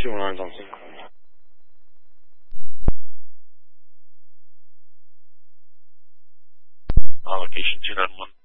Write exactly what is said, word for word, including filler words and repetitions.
two nine's on sync. Uh, location two nine one.